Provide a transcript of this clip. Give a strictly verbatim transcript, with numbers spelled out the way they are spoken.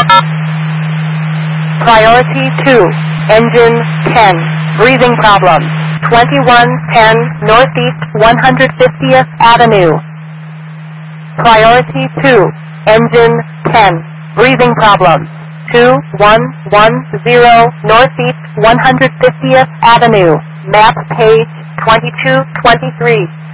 Priority two, engine ten, breathing problems, twenty-one ten Northeast one hundred fiftieth Avenue. Priority two, engine ten, breathing problems, two one one zero Northeast one hundred fiftieth Avenue, map page twenty-two twenty-three.